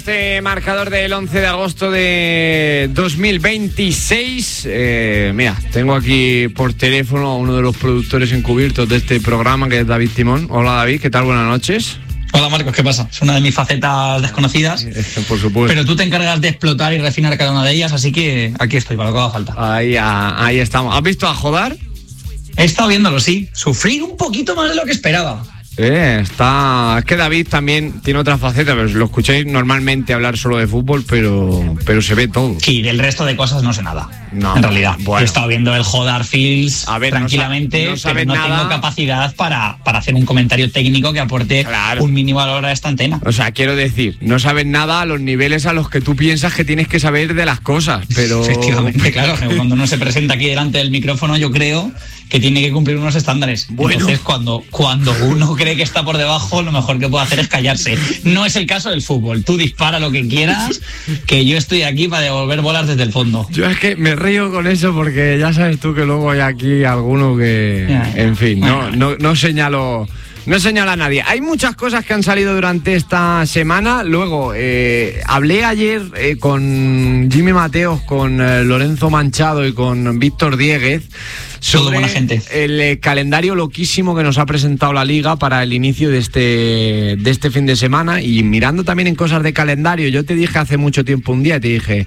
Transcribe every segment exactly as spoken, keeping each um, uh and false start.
Este marcador del once de agosto de dos mil veintiséis. Eh, mira, tengo aquí por teléfono a uno de los productores encubiertos de este programa, que es David Timón. Hola David, ¿qué tal? Buenas noches. Hola Marcos, ¿qué pasa? Es una de mis facetas desconocidas. Por supuesto. Pero tú te encargas de explotar y refinar cada una de ellas, así que aquí estoy, para lo que haga falta. Ahí, ahí estamos. ¿Has visto a Jodar? He estado viéndolo, sí. Sufrir un poquito más de lo que esperaba. Eh, está... Es que David también tiene otra faceta, pero lo escucháis normalmente hablar solo de fútbol, pero, pero se ve todo. Sí, del resto de cosas no sé nada. No, en realidad. Bueno. He estado viendo el Jodar Fields a ver, tranquilamente, no, sa- no, pero no tengo capacidad para, para hacer un comentario técnico que aporte claro. un mínimo valor a esta antena. O sea, quiero decir, no sabes nada a los niveles a los que tú piensas que tienes que saber de las cosas, pero... Efectivamente, claro, cuando uno se presenta aquí delante del micrófono, yo creo que tiene que cumplir unos estándares. Bueno. Entonces, cuando, cuando uno cree que está por debajo, lo mejor que puede hacer es callarse. No es el caso del fútbol. Tú dispara lo que quieras, que yo estoy aquí para devolver bolas desde el fondo. Yo es que me río con eso porque ya sabes tú que luego hay aquí alguno que... Ya, en fin, bueno. no, no, no señalo... No señala a nadie. Hay muchas cosas que han salido durante esta semana. Luego, eh, hablé ayer eh, con Jimmy Mateos, con eh, Lorenzo Manchado y con Víctor Dieguez sobre buena gente. el eh, calendario loquísimo que nos ha presentado la Liga para el inicio de este, de este fin de semana. Y mirando también en cosas de calendario, yo te dije hace mucho tiempo un día, te dije...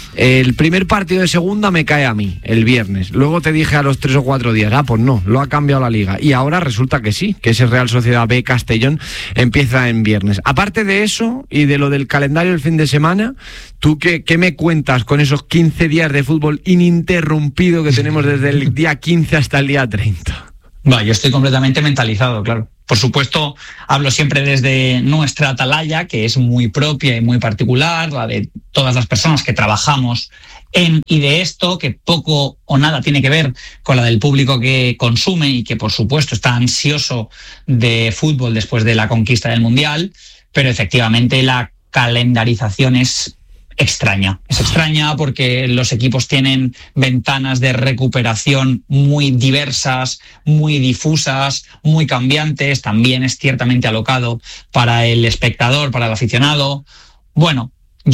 El primer partido de segunda me cae a mí, el viernes. Luego te dije a los tres o cuatro días, ah, pues no, lo ha cambiado la Liga. Y ahora resulta que sí, que ese Real Sociedad B Castellón empieza en viernes. Aparte de eso y de lo del calendario del fin de semana, ¿tú qué, qué me cuentas con esos quince días de fútbol ininterrumpido que tenemos desde el día quince hasta el día treinta? Va, yo estoy completamente mentalizado, claro. Por supuesto, hablo siempre desde nuestra atalaya, que es muy propia y muy particular, la de todas las personas que trabajamos en y de esto, que poco o nada tiene que ver con la del público que consume y que, por supuesto, está ansioso de fútbol después de la conquista del Mundial, pero efectivamente la calendarización es extraña. Es extraña porque los equipos tienen ventanas de recuperación muy diversas, muy difusas, muy cambiantes. También es ciertamente alocado para el espectador, para el aficionado. Bueno,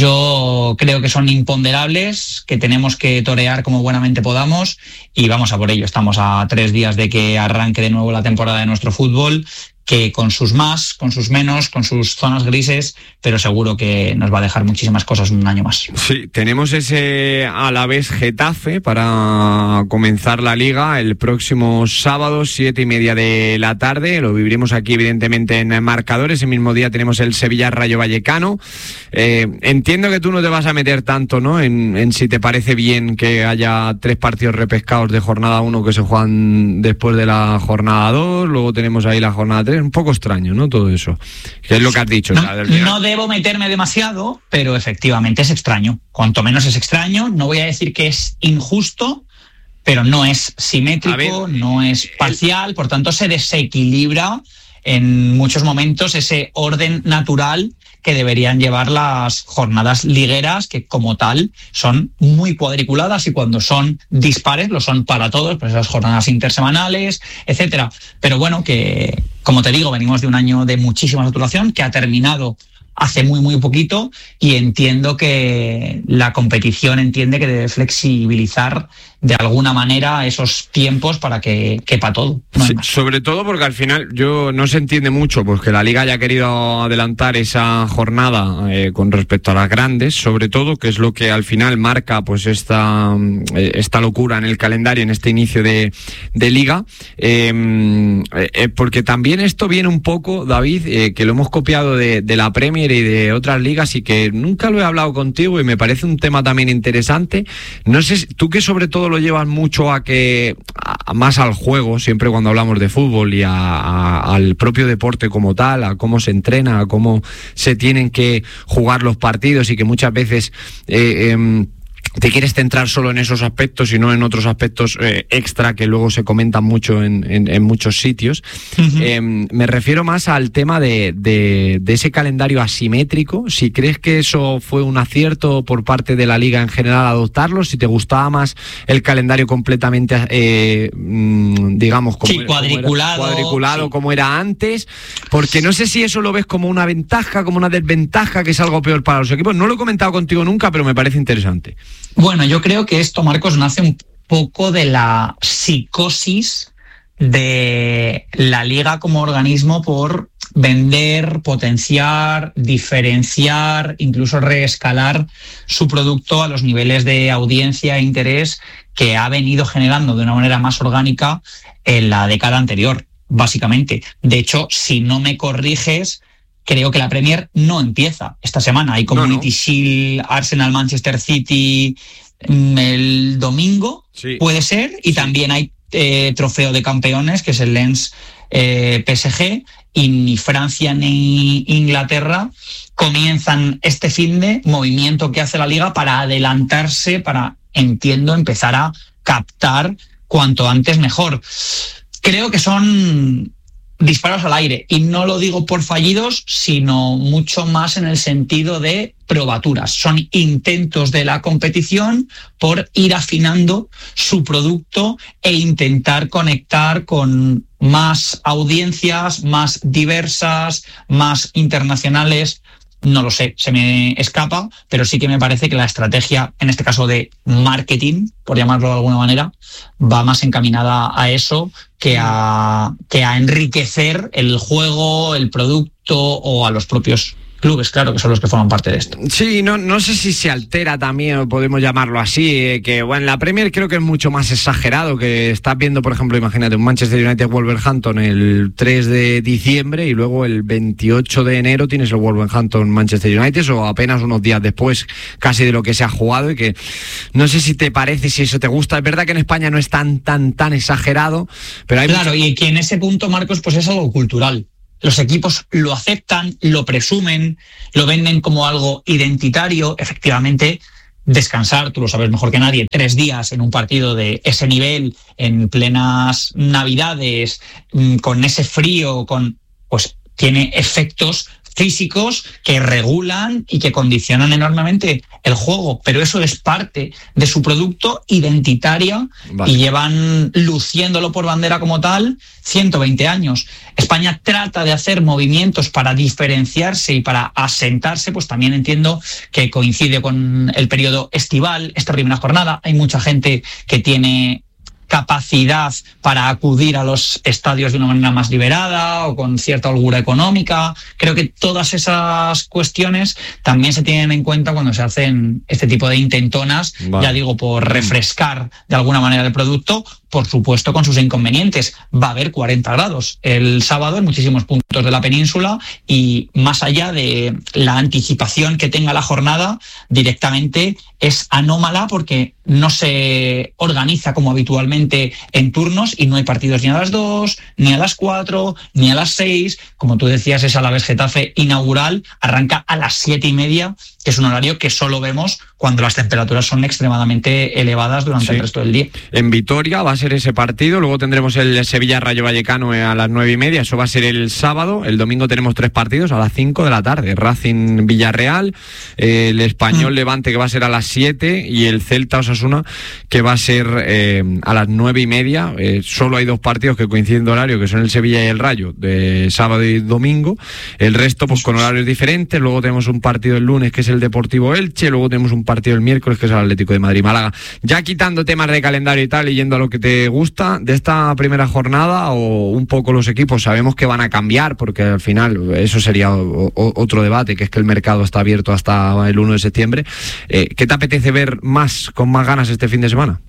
yo creo que son imponderables, que tenemos que torear como buenamente podamos y vamos a por ello. Estamos a tres días de que arranque de nuevo la temporada de nuestro fútbol, que con sus más, con sus menos, con sus zonas grises, pero seguro que nos va a dejar muchísimas cosas un año más. Sí, tenemos ese Alavés Getafe para comenzar la Liga el próximo sábado, siete y media de la tarde. Lo viviremos aquí, evidentemente, en marcadores. Ese mismo día tenemos el Sevilla Rayo Vallecano. Eh, entiendo que tú no te vas a meter tanto, ¿no?, en, en si te parece bien que haya tres partidos repescados de jornada uno que se juegan después de la jornada dos. Luego tenemos ahí la jornada tres. Un poco extraño, ¿no?, todo eso. Que es lo que has dicho. No, o sea, del no debo meterme demasiado, pero efectivamente es extraño. Cuanto menos es extraño. No voy a decir que es injusto, pero no es simétrico, ver, no es parcial, el... por tanto se desequilibra en muchos momentos ese orden natural que deberían llevar las jornadas ligueras, que como tal son muy cuadriculadas y cuando son dispares lo son para todos, pues esas jornadas intersemanales, etcétera. Pero bueno, que como te digo, venimos de un año de muchísima saturación que ha terminado hace muy, muy poquito y entiendo que la competición entiende que debe flexibilizar de alguna manera esos tiempos para que quepa todo. No sí, sobre todo porque al final yo no se entiende mucho pues que la Liga haya querido adelantar esa jornada eh, con respecto a las grandes, sobre todo, que es lo que al final marca pues esta, eh, esta locura en el calendario, en este inicio de, de Liga, eh, eh, porque también esto viene un poco, David, eh, que lo hemos copiado de, de la Premier y de otras ligas y que nunca lo he hablado contigo y me parece un tema también interesante. No sé, tú que sobre todo lo llevas mucho a que a, más al juego, siempre cuando hablamos de fútbol y a, a, al propio deporte como tal, a cómo se entrena, a cómo se tienen que jugar los partidos y que muchas veces eh, eh, te quieres centrar solo en esos aspectos y no en otros aspectos eh, extra que luego se comentan mucho en, en, en muchos sitios. Uh-huh. Eh, me refiero más al tema de, de, de ese calendario asimétrico. Si crees que eso fue un acierto por parte de la Liga en general adoptarlo, si te gustaba más el calendario completamente, eh, digamos, como, sí, cuadriculado, como era, cuadriculado sí. como era antes, porque no sé si eso lo ves como una ventaja, como una desventaja, que es algo peor para los equipos. No lo he comentado contigo nunca, pero me parece interesante. Bueno, yo creo que esto, Marcos, nace un poco de la psicosis de la Liga como organismo por vender, potenciar, diferenciar, incluso reescalar su producto a los niveles de audiencia e interés que ha venido generando de una manera más orgánica en la década anterior, básicamente. De hecho, si no me corriges, creo que la Premier no empieza esta semana. Hay Community no, no. Shield, Arsenal, Manchester City el domingo, sí. puede ser, y sí. también hay eh, Trofeo de Campeones, que es el Lens eh, P S G, y ni Francia ni Inglaterra comienzan este fin de movimiento que hace la Liga para adelantarse, para, entiendo, empezar a captar cuanto antes mejor. Creo que son disparos al aire, y no lo digo por fallidos, sino mucho más en el sentido de probaturas. Son intentos de la competición por ir afinando su producto e intentar conectar con más audiencias, más diversas, más internacionales. No lo sé, se me escapa, pero sí que me parece que la estrategia, en este caso de marketing, por llamarlo de alguna manera, va más encaminada a eso que a, que a enriquecer el juego, el producto o a los propios clubes, claro, que son los que forman parte de esto. Sí, no, no sé si se altera también, podemos llamarlo así, eh, que bueno, en la Premier creo que es mucho más exagerado, que estás viendo, por ejemplo, imagínate, un Manchester United-Wolverhampton el tres de diciembre y luego el veintiocho de enero tienes el Wolverhampton-Manchester United, o apenas unos días después casi de lo que se ha jugado, y que no sé si te parece, si eso te gusta. Es verdad que en España no es tan, tan, tan exagerado, pero hay Claro, mucho... y que en ese punto, Marcos, pues es algo cultural. Los equipos lo aceptan, lo presumen, lo venden como algo identitario. Efectivamente, descansar, tú lo sabes mejor que nadie, tres días en un partido de ese nivel, en plenas Navidades, con ese frío, con pues tiene efectos físicos que regulan y que condicionan enormemente el juego, pero eso es parte de su producto identitaria. Vale. Y llevan luciéndolo por bandera como tal ciento veinte años. España trata de hacer movimientos para diferenciarse y para asentarse, pues también entiendo que coincide con el periodo estival, esta primera jornada. Hay mucha gente que tiene capacidad para acudir a los estadios de una manera más liberada o con cierta holgura económica. Creo que todas esas cuestiones también se tienen en cuenta cuando se hacen este tipo de intentonas, vale. ya digo, por refrescar de alguna manera el producto, por supuesto con sus inconvenientes. Va a haber cuarenta grados el sábado en muchísimos puntos de la península, y más allá de la anticipación que tenga la jornada, directamente es anómala porque no se organiza como habitualmente en turnos, y no hay partidos ni a las dos, ni a las cuatro, ni a las seis. Como tú decías, es Alavés Getafe inaugural, arranca a las siete y media, que es un horario que solo vemos cuando las temperaturas son extremadamente elevadas durante sí. el resto del día. En Vitoria va a ser ese partido, luego tendremos el Sevilla-Rayo Vallecano a las nueve y media, eso va a ser el sábado. El domingo tenemos tres partidos a las cinco de la tarde, Racing-Villarreal, eh, el Español-Levante, que va a ser a las siete, y el Celta-Osasuna, que va a ser eh, a las nueve y media. Eh, solo hay dos partidos que coinciden de horario, que son el Sevilla y el Rayo, de sábado y domingo. El resto pues con horarios diferentes. Luego tenemos un partido el lunes, que es el Deportivo Elche, luego tenemos un partido el miércoles, que es el Atlético de Madrid-Málaga. Ya quitando temas de calendario y tal, y yendo a lo que te gusta de esta primera jornada, o un poco los equipos, sabemos que van a cambiar, porque al final eso sería o, o, otro debate, que es que el mercado está abierto hasta el uno de septiembre. Eh, ¿Qué te apetece ver más, con más ganas este fin de semana?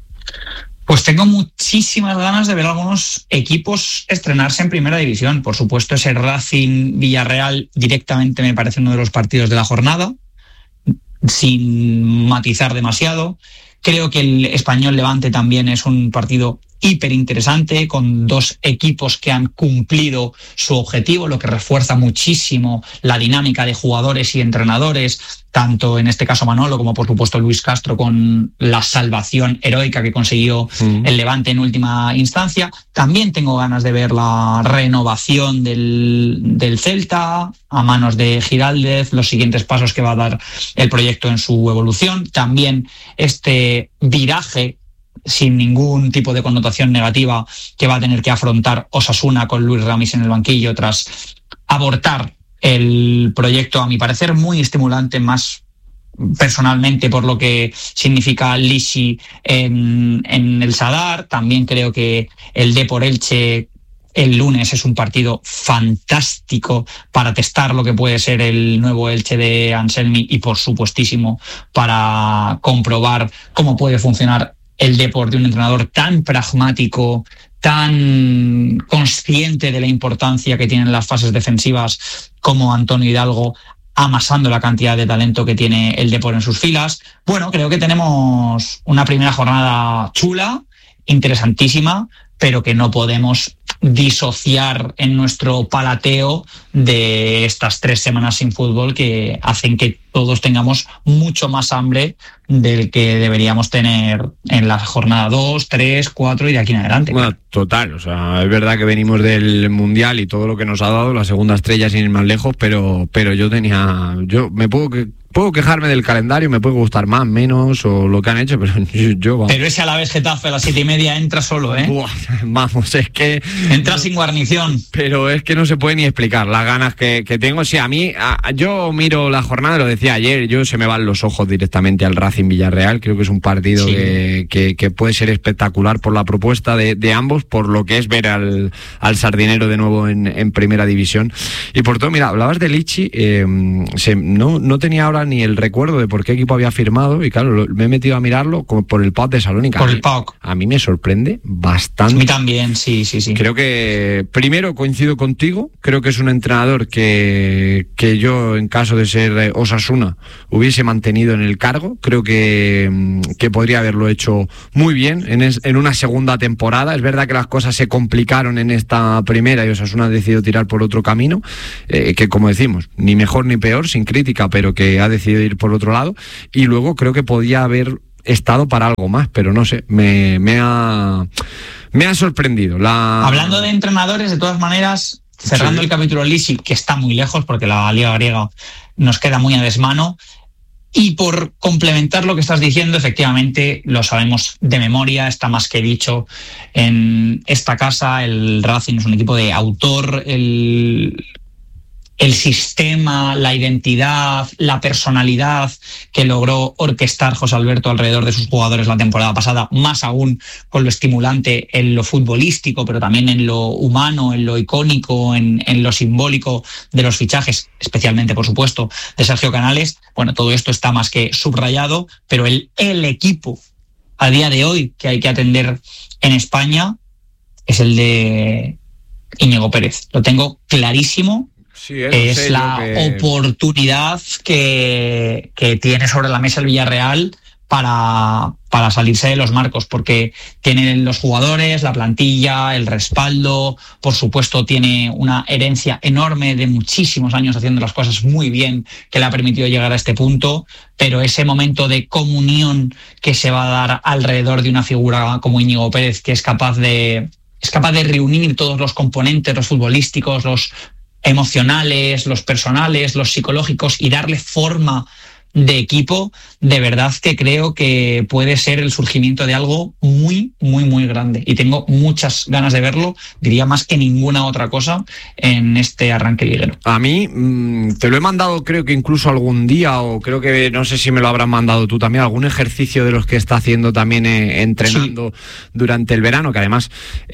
Pues tengo muchísimas ganas de ver algunos equipos estrenarse en Primera División. Por supuesto, ese Racing-Villarreal directamente me parece uno de los partidos de la jornada, sin matizar demasiado. Creo que el Español Levante también es un partido hiper interesante, con dos equipos que han cumplido su objetivo, lo que refuerza muchísimo la dinámica de jugadores y entrenadores, tanto en este caso Manolo como por supuesto Luis Castro, con la salvación heroica que consiguió mm. el Levante en última instancia. También tengo ganas de ver la renovación del, del Celta a manos de Giraldez, los siguientes pasos que va a dar el proyecto en su evolución. También este viraje sin ningún tipo de connotación negativa que va a tener que afrontar Osasuna con Luis Ramis en el banquillo tras abortar el proyecto, a mi parecer muy estimulante, más personalmente por lo que significa Lisi en, en el Sadar. También creo que el Depor Elche el lunes es un partido fantástico para testar lo que puede ser el nuevo Elche de Anselmi y por supuestísimo para comprobar cómo puede funcionar el Depor de un entrenador tan pragmático, tan consciente de la importancia que tienen las fases defensivas como Antonio Hidalgo, amasando la cantidad de talento que tiene el Depor en sus filas. Bueno, creo que tenemos una primera jornada chula, interesantísima, pero que no podemos disociar en nuestro palateo de estas tres semanas sin fútbol que hacen que todos tengamos mucho más hambre del que deberíamos tener en la jornada dos, tres, cuatro y de aquí en adelante. Bueno, total, o sea, es verdad que venimos del Mundial y todo lo que nos ha dado, la segunda estrella sin ir más lejos, pero, pero yo tenía, yo me puedo que Puedo quejarme del calendario, me puede gustar más, menos o lo que han hecho, pero yo... yo pero ese Alavés Getafe a las siete y media entra solo, ¿eh? Buah, vamos, es que... Entra sin guarnición. Pero es que no se puede ni explicar las ganas que, que tengo. Sí, a mí, a, yo miro la jornada, lo decía ayer, yo se me van los ojos directamente al Racing Villarreal. Creo que es un partido sí. que, que, que puede ser espectacular por la propuesta de, de ambos, por lo que es ver al, al Sardinero de nuevo en, en primera división. Y por todo, mira, hablabas de Lichi, eh, se, no, no tenía ahora ni el recuerdo de por qué equipo había firmado y claro, lo, me he metido a mirarlo como por el P A O K de Salónica. Por el P A O K. A mí me sorprende bastante. A mí también, sí, sí, sí. Creo que, primero, coincido contigo, creo que es un entrenador que, que yo, en caso de ser Osasuna, hubiese mantenido en el cargo. Creo que, que podría haberlo hecho muy bien en, es, en una segunda temporada. Es verdad que las cosas se complicaron en esta primera y Osasuna ha decidido tirar por otro camino, eh, que como decimos, ni mejor ni peor, sin crítica, pero que ha decidido ir por otro lado, y luego creo que podía haber estado para algo más, pero no sé, me, me ha me ha sorprendido. La... Hablando de entrenadores, de todas maneras, cerrando sí. el capítulo Lisi, que está muy lejos porque la Liga griega nos queda muy a desmano, y por complementar lo que estás diciendo, efectivamente lo sabemos de memoria, está más que dicho en esta casa, el Racing es un equipo de autor, el el sistema, la identidad, la personalidad que logró orquestar José Alberto alrededor de sus jugadores la temporada pasada, más aún con lo estimulante en lo futbolístico, pero también en lo humano, en lo icónico, en, en lo simbólico de los fichajes, especialmente, por supuesto, de Sergio Canales. Bueno, todo esto está más que subrayado, pero el, el equipo a día de hoy que hay que atender en España es el de Íñigo Pérez. Lo tengo clarísimo. Sí, eh, es la que... oportunidad que, que tiene sobre la mesa el Villarreal para, para salirse de los marcos, porque tienen los jugadores, la plantilla, el respaldo, por supuesto tiene una herencia enorme de muchísimos años haciendo las cosas muy bien que le ha permitido llegar a este punto, pero ese momento de comunión que se va a dar alrededor de una figura como Íñigo Pérez, que es capaz de, es capaz de reunir todos los componentes, los futbolísticos, los emocionales, los personales, los psicológicos, y darle forma de equipo, de verdad que creo que puede ser el surgimiento de algo muy, muy, muy grande. Y tengo muchas ganas de verlo, diría más que ninguna otra cosa, en este arranque liguero. A mí, mmm, te lo he mandado creo que incluso algún día, o creo que, no sé si me lo habrás mandado tú también, algún ejercicio de los que está haciendo también eh, entrenando sí. durante el verano, que además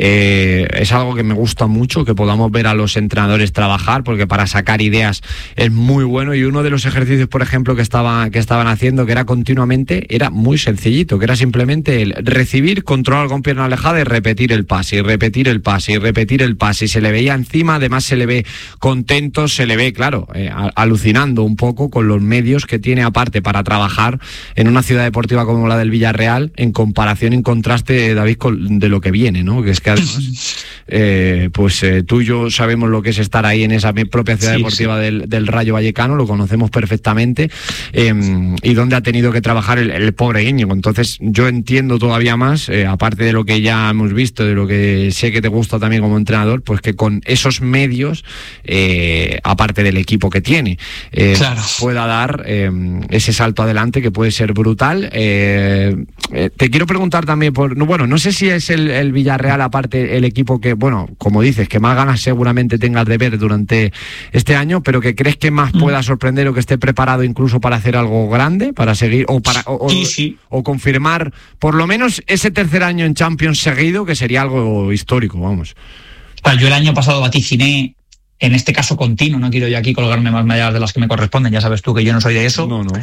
eh, es algo que me gusta mucho, que podamos ver a los entrenadores trabajar, porque para sacar ideas es muy bueno. Y uno de los ejercicios, por ejemplo, que estaba estaba, que estaban haciendo, que era continuamente, era muy sencillito, que era simplemente el recibir, controlar con pierna alejada y repetir el pase, y repetir el pase, y repetir el pase, y se le veía encima, además se le ve contento, se le ve, claro, eh, alucinando un poco con los medios que tiene aparte para trabajar en una ciudad deportiva como la del Villarreal, en comparación, en contraste, David, con, de lo que viene, ¿no? Que es que además, eh, pues eh, tú y yo sabemos lo que es estar ahí en esa propia ciudad sí, deportiva sí. Del, del Rayo Vallecano, lo conocemos perfectamente, eh, y donde ha tenido que trabajar el, el pobre Íñigo. Entonces yo entiendo todavía más, eh, aparte de lo que ya hemos visto, de lo que sé que te gusta también como entrenador, pues que con esos medios, eh, aparte del equipo que tiene, eh, claro. pueda dar eh, ese salto adelante que puede ser brutal. Eh, eh, te quiero preguntar también por, no, bueno, no sé si es el, el Villarreal, aparte el equipo que, bueno, como dices, que más ganas seguramente tengas de ver durante este año, pero que crees que más pueda sorprender o que esté preparado incluso para hacer algo grande, para seguir o para o, sí, sí. o, o confirmar por lo menos ese tercer año en Champions seguido, que sería algo histórico, vamos. Yo el año pasado vaticiné, en este caso continuo, no quiero yo aquí colgarme más medallas de las que me corresponden, ya sabes tú que yo no soy de eso. No, no.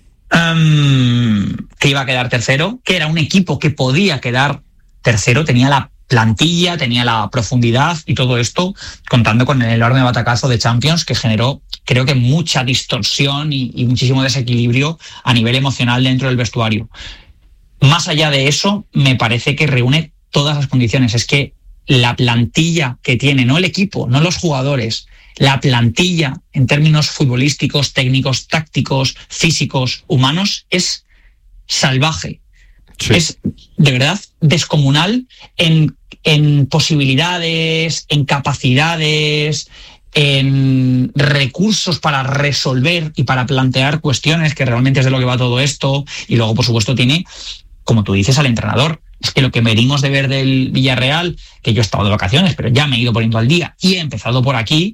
Um, que iba a quedar tercero, que era un equipo que podía quedar tercero, tenía la plantilla, tenía la profundidad y todo esto, contando con el enorme batacazo de Champions que generó, creo que mucha distorsión y, y muchísimo desequilibrio a nivel emocional dentro del vestuario. Más allá de eso, me parece que reúne todas las condiciones. Es que la plantilla que tiene, no el equipo, no los jugadores, la plantilla en términos futbolísticos, técnicos, tácticos, físicos, humanos, es salvaje. Sí. Es de verdad descomunal en, en posibilidades, en capacidades, en recursos para resolver y para plantear cuestiones, que realmente es de lo que va todo esto. Y luego, por supuesto, tiene, como tú dices, al entrenador. Es que lo que venimos de ver del Villarreal, que yo he estado de vacaciones, pero ya me he ido poniendo al día y he empezado por aquí,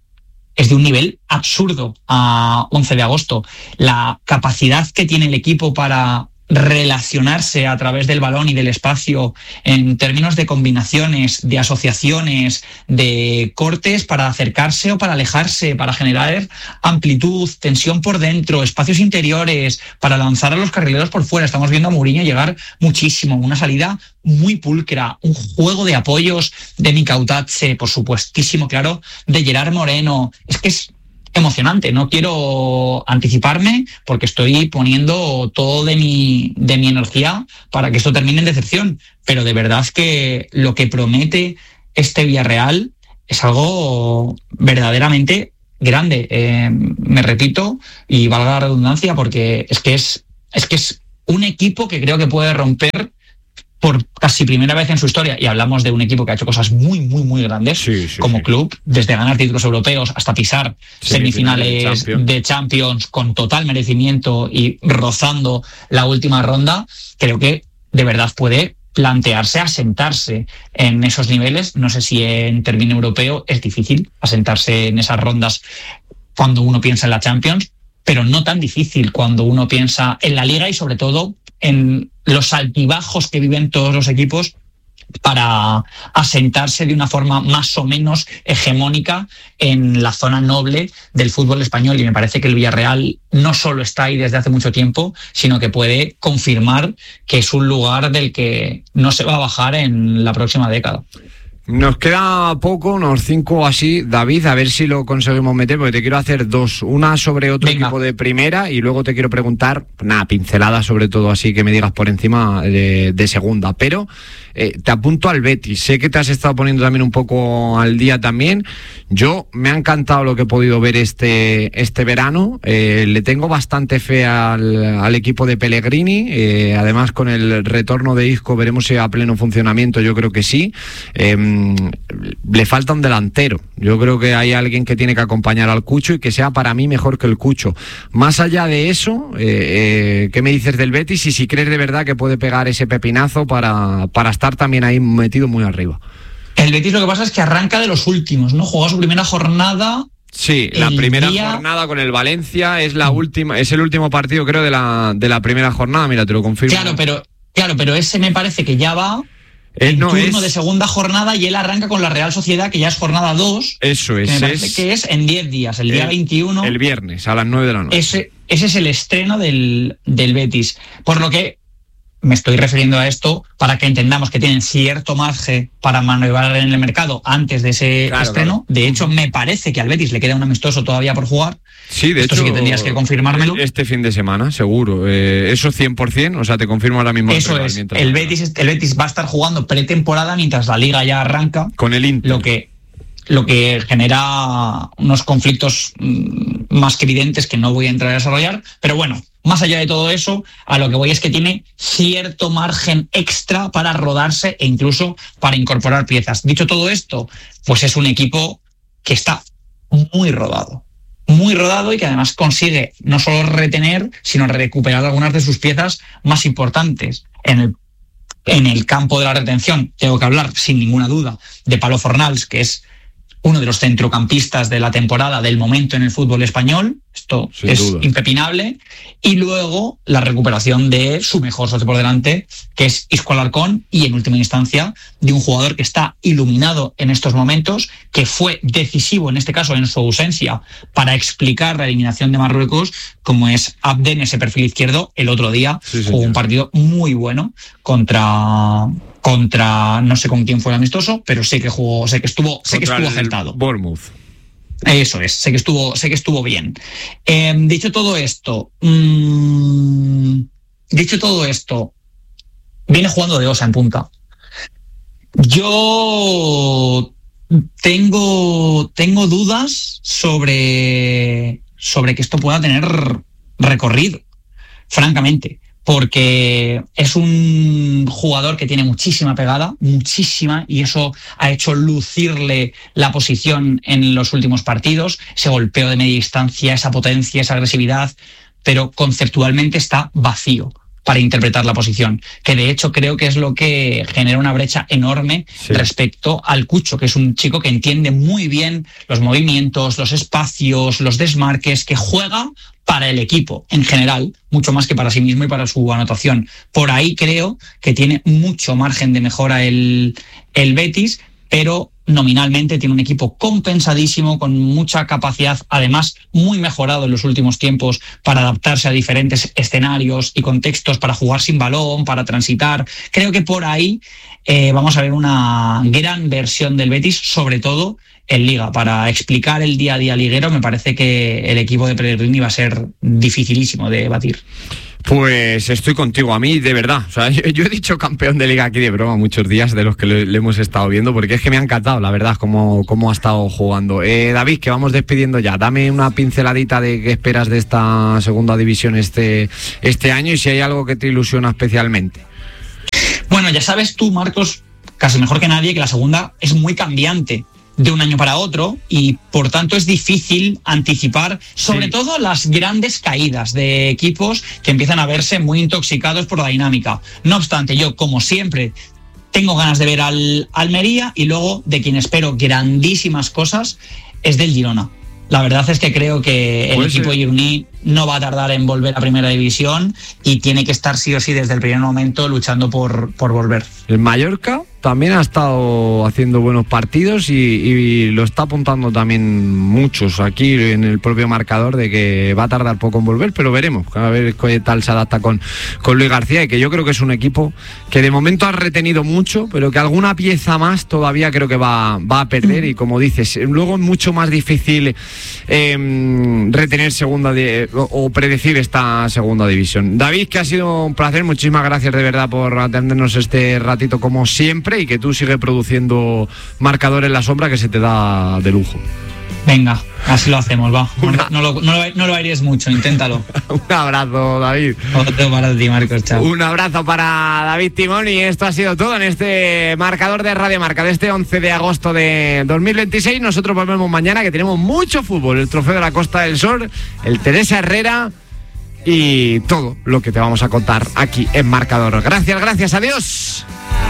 es de un nivel absurdo a once de agosto. La capacidad que tiene el equipo para relacionarse a través del balón y del espacio en términos de combinaciones, de asociaciones, de cortes para acercarse o para alejarse, para generar amplitud, tensión por dentro, espacios interiores, para lanzar a los carrileros por fuera. Estamos viendo a Mourinho llegar muchísimo, una salida muy pulcra, un juego de apoyos de Micautadze, por supuestísimo, claro, de Gerard Moreno. Es que es emocionante. No quiero anticiparme porque estoy poniendo todo de mi, de mi energía para que esto termine en decepción, pero de verdad que lo que promete este Villarreal es algo verdaderamente grande. Eh, me repito y valga la redundancia, porque es que es, es que es un equipo que creo que puede romper por casi primera vez en su historia, y hablamos de un equipo que ha hecho cosas muy, muy, muy grandes, sí, sí, como sí. club, desde ganar títulos europeos hasta pisar sí, semifinales de Champions. de Champions con total merecimiento y rozando la última ronda. Creo que de verdad puede plantearse asentarse en esos niveles. No sé si en término europeo es difícil asentarse en esas rondas cuando uno piensa en la Champions, pero no tan difícil cuando uno piensa en la Liga y sobre todo en los altibajos que viven todos los equipos para asentarse de una forma más o menos hegemónica en la zona noble del fútbol español. Y me parece que el Villarreal no solo está ahí desde hace mucho tiempo, sino que puede confirmar que es un lugar del que no se va a bajar en la próxima década. Nos queda poco, unos cinco o así, David, a ver si lo conseguimos meter, porque te quiero hacer dos, una sobre otro Venga. equipo de primera y luego te quiero preguntar, nada, pincelada sobre todo así que me digas por encima de, de segunda, pero eh, te apunto al Betis, sé que te has estado poniendo también un poco al día también. Yo me ha encantado lo que he podido ver este, este verano, eh, le tengo bastante fe al, al equipo de Pellegrini, eh, además con el retorno de Isco veremos si a pleno funcionamiento, yo creo que sí. eh, le falta un delantero. Yo creo que hay alguien que tiene que acompañar al Cucho y que sea para mí mejor que el Cucho. Más allá de eso, eh, eh, ¿qué me dices del Betis? Y si crees de verdad que puede pegar ese pepinazo para, para estar también ahí metido muy arriba. El Betis lo que pasa es que arranca de los últimos, ¿no? Jugó su primera jornada. Sí, la primera día... jornada con el Valencia es la última, es el último partido, creo, de la, de la primera jornada. Mira, te lo confirmo. Claro, pero, claro, pero ese me parece que ya va el no, turno es... de segunda jornada y él arranca con la Real Sociedad, que ya es jornada dos. Eso es. Que me parece es... que es en diez días, el día el, veintiuno. El viernes, a las nueve de la noche. Ese, ese es el estreno del, del Betis. Por lo que me estoy refiriendo a esto para que entendamos que tienen cierto margen para maniobrar en el mercado antes de ese claro, estreno. Claro. De hecho, me parece que al Betis le queda un amistoso todavía por jugar. Sí, de Esto hecho, sí que tendrías que confirmármelo. Este fin de semana, seguro. Eh, eso cien por ciento, o sea, te confirmo ahora mismo. Eso es. El Betis, el Betis va a estar jugando pretemporada mientras la Liga ya arranca. Con el Inter. Lo que, lo que genera unos conflictos mmm, más que evidentes que no voy a entrar a desarrollar. Pero bueno, más allá de todo eso, a lo que voy es que tiene cierto margen extra para rodarse e incluso para incorporar piezas. Dicho todo esto, pues es un equipo que está muy rodado. Muy rodado y que además consigue no solo retener, sino recuperar algunas de sus piezas más importantes. En el, en el campo de la retención, tengo que hablar sin ninguna duda de Palo Fornals, que es uno de los centrocampistas de la temporada, del momento en el fútbol español. Esto Sin es duda. impepinable. Y luego la recuperación de su mejor socio por delante, que es Isco Alarcón, y en última instancia de un jugador que está iluminado en estos momentos, que fue decisivo en este caso en su ausencia para explicar la eliminación de Marruecos, como es Abden, ese perfil izquierdo. El otro día sí, jugó un partido muy bueno contra... contra no sé con quién fue el amistoso, pero sé que jugó, sé que estuvo, sé que estuvo acertado. Bournemouth. Eso es, sé que estuvo, sé que estuvo bien. Eh, dicho todo esto, mmm, dicho todo esto, viene jugando de Osa en punta. Yo tengo, tengo dudas sobre, sobre que esto pueda tener recorrido, francamente. Porque es un jugador que tiene muchísima pegada, muchísima, y eso ha hecho lucirle la posición en los últimos partidos, ese golpeo de media distancia, esa potencia, esa agresividad, pero conceptualmente está vacío para interpretar la posición, que de hecho creo que es lo que genera una brecha enorme sí. respecto al Cucho, que es un chico que entiende muy bien los movimientos, los espacios, los desmarques, que juega para el equipo en general, mucho más que para sí mismo y para su anotación. Por ahí creo que tiene mucho margen de mejora el, el Betis, pero nominalmente tiene un equipo compensadísimo, con mucha capacidad, además muy mejorado en los últimos tiempos para adaptarse a diferentes escenarios y contextos, para jugar sin balón, para transitar. Creo que por ahí eh, vamos a ver una gran versión del Betis, sobre todo en Liga. Para explicar el día a día liguero me parece que el equipo de Pellegrini va a ser dificilísimo de batir. Pues estoy contigo, a mí de verdad, o sea, yo, yo he dicho campeón de Liga aquí de broma muchos días de los que le, le hemos estado viendo, porque es que me ha encantado, la verdad, cómo, cómo ha estado jugando. Eh, David, que vamos despidiendo ya, dame una pinceladita de qué esperas de esta segunda división este, este año y si hay algo que te ilusiona especialmente. Bueno, ya sabes tú, Marcos, casi mejor que nadie, que la segunda es muy cambiante de un año para otro y por tanto es difícil anticipar sobre sí. todo las grandes caídas de equipos que empiezan a verse muy intoxicados por la dinámica. No obstante, yo como siempre tengo ganas de ver al Almería, y luego de quien espero grandísimas cosas es del Girona. La verdad es que creo que el pues equipo gironí no va a tardar en volver a Primera División y tiene que estar sí o sí desde el primer momento luchando por, por volver. El Mallorca también ha estado haciendo buenos partidos y, y lo está apuntando también muchos aquí en el propio marcador de que va a tardar poco en volver, pero veremos a ver qué tal se adapta con, con Luis García, y que yo creo que es un equipo que de momento ha retenido mucho, pero que alguna pieza más todavía creo que va, va a perder, y como dices, luego es mucho más difícil eh, retener segunda de, o, o predecir esta segunda división. David, que ha sido un placer, muchísimas gracias de verdad por atendernos este ratito como siempre, y que tú sigues produciendo marcador en la sombra, que se te da de lujo. Venga, así lo hacemos, va. Una... No, lo, no, lo, no lo aires mucho, inténtalo. Un abrazo, David. Otro para ti, Marcos, chao. Un abrazo para David Timón, y esto ha sido todo en este marcador de Radio Marca de este once de agosto de dos mil veintiséis. Nosotros volvemos mañana, que tenemos mucho fútbol, el Trofeo de la Costa del Sol, el Teresa Herrera y todo lo que te vamos a contar aquí en Marcador. Gracias, gracias, adiós.